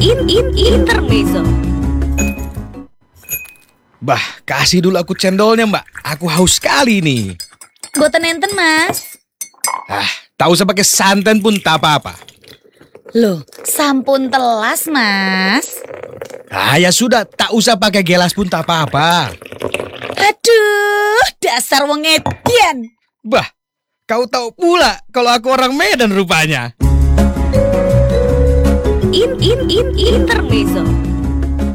Intermezzo. Bah, kasih dulu aku cendolnya, Mbak. Aku haus sekali nih. Boten enten, Mas. Tak usah pakai santan pun tak apa-apa. Loh, sampun telas, Mas. Ya sudah, tak usah pakai gelas pun tak apa-apa. Aduh, dasar wong edian. Bah, kau tahu pula kalau aku orang Medan rupanya. Intermezzo.